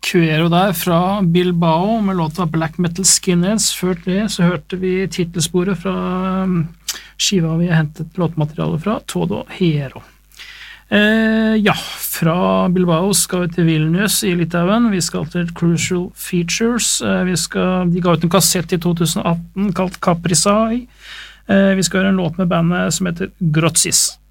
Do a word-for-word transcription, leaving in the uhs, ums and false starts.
Quero der fra Bilbao med låta Black Metal Skinheads. Før det så hørte vi titelsporet fra skiva vi har hentet låtmateriale fra, Todo Hero. Eh, ja, fra Bilbao skal vi til Vilnius i Litauen. Vi skal til Crucial Features. Eh, vi skal, de ga ut en kassett i tjueatten kalt Caprisai. Eh, vi skal høre en låt med bandet som heter Grotsis.